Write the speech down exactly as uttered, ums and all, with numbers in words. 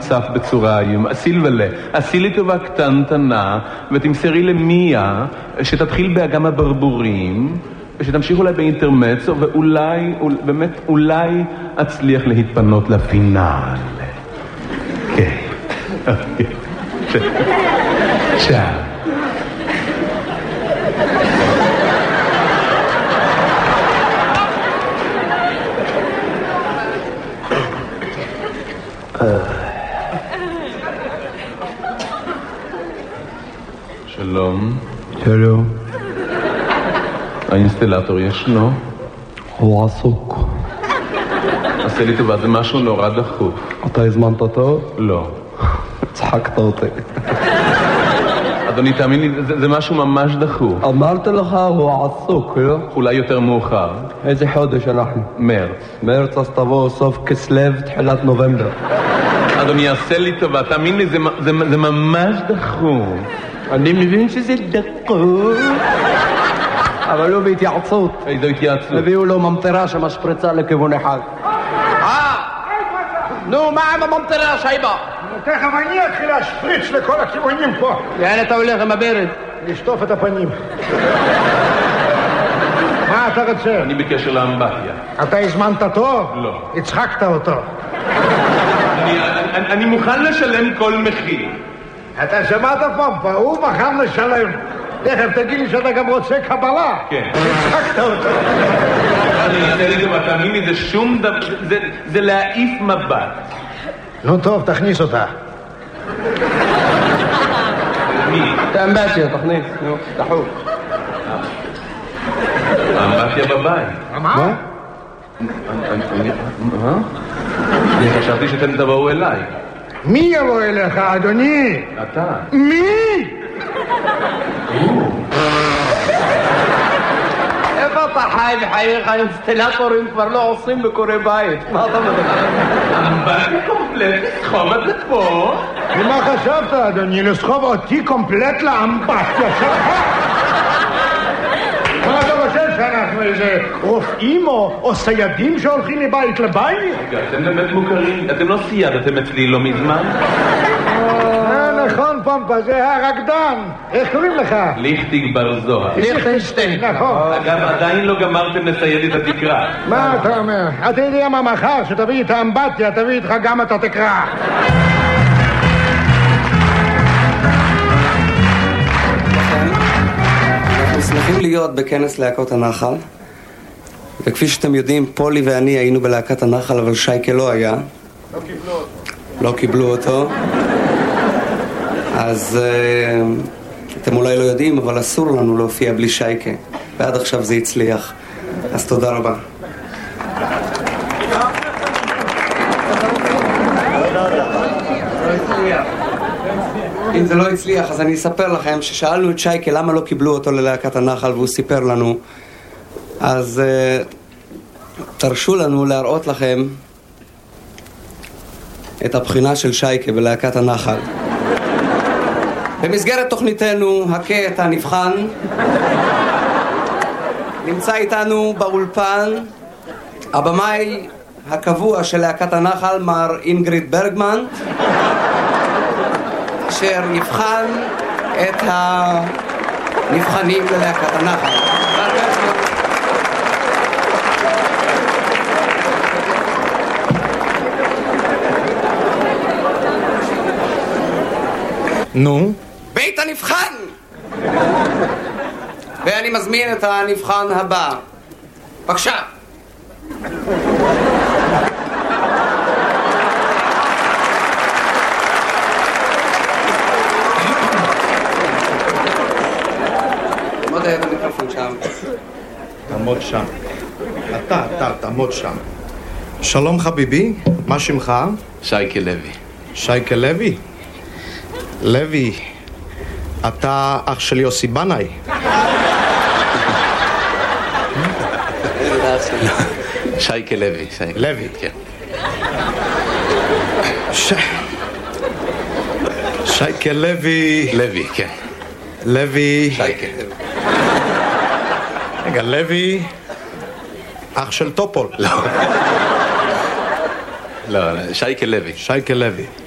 צף בצורה איום. סילבלה, עשי לי טובה קטנטנה ותמסרי למיה שתתחיל באגם הברבורים ושתמשיך אולי באינטרמצו ואולי, באמת אולי אצליח להתפנות לפינל. כן. צ'או. שלום. שלום. האינסטלטור ישנו? הוא עסוק. עשה לי טובה, זה משהו נורא דחוף. אתה הזמנת אותו? לא. צחקת אותי. אדוני, תאמין לי, זה, זה משהו ממש דחוף. אמרתי לך, הוא עסוק, לא? אולי יותר מאוחר. איזה חודש אנחנו? מרץ. מרץ, אז תבוא סוף כסלו, תחילת נובמבר. אדוני, עשה לי טובה, תאמין לי, זה, זה, זה ממש דחוף. אני מבין שזה דחוף. אבל לא בהתייעצות. איזו התייעצות? הביאו לו ממטרה שמשפריצה לכיוון אחד. אה! נו, מה עם הממטרה, שייבה? תכף אני אתחיל להשפריץ לכל הכיוונים פה. לאן אתה הולך עם הברד? לשטוף את הפנים. מה אתה רוצה? אני בקשר לאמבטיה. אתה הזמנת טוב? לא. הצחקת אותו. אני, אני, אני מוכן לשלם כל מחיר. אתה שמעת פה, הוא מוכן לשלם. תכף תגיד לי שאתה גם רוצה קבלה. כן. הצחקת אותו. אני אעשה לי דבר, תאמין לי, זה שום דבר, זה, זה להעיף מבט. נו טוב, תכניס אותה. מי? את האמבטיה, תכניס, נו, דחוף. האמבטיה בבית. מה? מה? אני חשבתי שאתם תבואו אליי. מי יבוא אליך, אדוני? אתה. מי? איפה אתה חי בחייך? האינסטלטורים כבר לא עושים בקורי בית. מה אתה מדבר? אמבטיה קומפלט, לסחוב את זה פה. ומה חשבת, אדוני? לסחוב אותי קומפלט לאמבטיה שלך? מה אתה חושב שאנחנו איזה רופאים או סיידים שהולכים מבית לבית? אתם באמת מוכרים, אתם לא סיידתם אצלי לא מזמן? נכון, פומפה, זה הרקדן. איך קוראים לך? ליכטיג בר זוהר. ליכטנשטיין. נכון. אגב, עדיין לא גמרתם לסייד את התקרה. מה אתה אומר? אתה יודע מה מחר, שתביא את האמבטיה, תביא איתך גם את התקרה. אנחנו שמחים להיות בכנס להקות הנחל, וכפי שאתם יודעים, פולי ואני היינו בלהקת הנחל, אבל שייקה לא היה. לא קיבלו אותו. לא קיבלו אותו. אז uh, אתם אולי לא יודעים, אבל אסור לנו להופיע בלי שייקה, ועד עכשיו זה הצליח. אז תודה רבה. אם זה לא הצליח, אז אני אספר לכם ששאלנו את שייקה למה לא קיבלו אותו ללהקת הנחל, והוא סיפר לנו. אז uh, תרשו לנו להראות לכם את הבחינה של שייקה בלהקת הנחל. במסגרת תוכניתנו, הכה את הנבחן, נמצא איתנו באולפן הבמאי הקבוע של להקת הנחל, מר אינגריד ברגמן, אשר יבחן את הנבחנים ללהקת הנחל. נו? בית הנבחן! ואני מזמין את הנבחן הבא. בבקשה. עמוד ליד המיקרופון שם. תעמוד שם. אתה, אתה, תעמוד שם. שלום חביבי, מה שמך? שייקה לוי. שייקה לוי? לוי, אתה אח של יוסי בנאי. שייקה לוי. לוי. כן. שייקה לוי. לוי, כן. לוי. שייקה. רגע, לוי, אח של טופול. לא. לא, שייקה לוי. שייקה לוי.